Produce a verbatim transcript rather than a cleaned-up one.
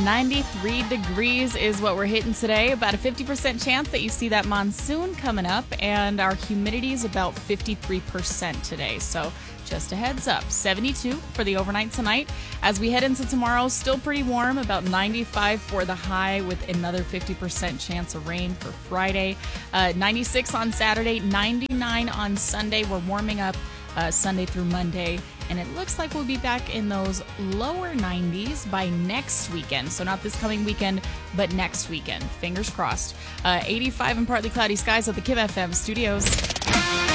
ninety-three degrees is what we're hitting today. About a fifty percent chance that you see that monsoon coming up, and our humidity is about fifty-three percent today. So just a heads up, seventy-two for the overnight tonight. As we head into tomorrow, still pretty warm, about ninety-five for the high with another fifty percent chance of rain for Friday. Uh, ninety-six on Saturday, ninety-nine on Sunday. We're warming up uh, Sunday through Monday. And it looks like we'll be back in those lower nineties by next weekend. So not this coming weekend, but next weekend. Fingers crossed. Uh, eighty-five and partly cloudy skies at the K I V F M studios.